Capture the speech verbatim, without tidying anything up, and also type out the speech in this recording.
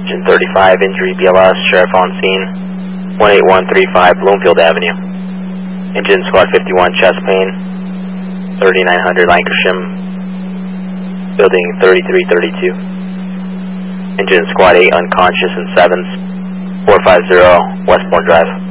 Engine thirty-five, injury B L S, sheriff on scene, one eight one three five Bloomfield Avenue. Engine squad fifty-one, chest pain, thirty-nine hundred Lancashire, building thirty-three thirty-two. Engine squad eight, unconscious in sevens, four five zero Westbourne Drive.